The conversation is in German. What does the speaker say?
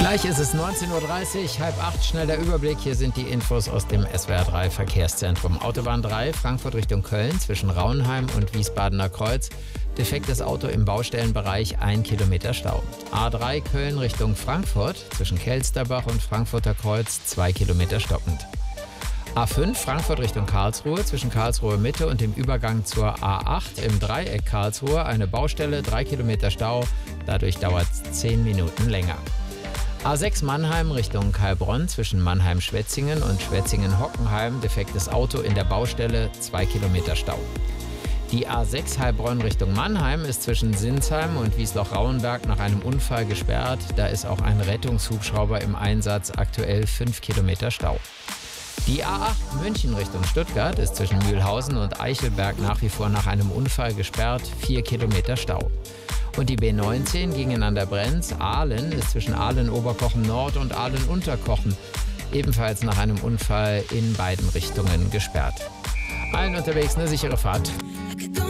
Gleich ist es 19:30 Uhr, 7:30, schnell der Überblick. Hier sind die Infos aus dem SWR 3 Verkehrszentrum. Autobahn 3, Frankfurt Richtung Köln, zwischen Raunheim und Wiesbadener Kreuz. Defektes Auto im Baustellenbereich, 1 Kilometer Stau. A3 Köln Richtung Frankfurt, zwischen Kelsterbach und Frankfurter Kreuz, 2 Kilometer stockend. A5 Frankfurt Richtung Karlsruhe, zwischen Karlsruhe Mitte und dem Übergang zur A8 im Dreieck Karlsruhe, eine Baustelle, 3 Kilometer Stau, dadurch dauert es 10 Minuten länger. A6 Mannheim Richtung Heilbronn, zwischen Mannheim-Schwetzingen und Schwetzingen-Hockenheim, defektes Auto in der Baustelle, 2 Kilometer Stau. Die A6 Heilbronn Richtung Mannheim ist zwischen Sinsheim und Wiesloch-Rauenberg nach einem Unfall gesperrt. Da ist auch ein Rettungshubschrauber im Einsatz, aktuell 5 Kilometer Stau. Die A8 München Richtung Stuttgart ist zwischen Mühlhausen und Eichelberg nach wie vor nach einem Unfall gesperrt, 4 Kilometer Stau. Und die B19 gingen an der Brenz. Ahlen ist zwischen Ahlen-Oberkochen Nord und Ahlen-Unterkochen ebenfalls nach einem Unfall in beiden Richtungen gesperrt. Allen unterwegs eine sichere Fahrt.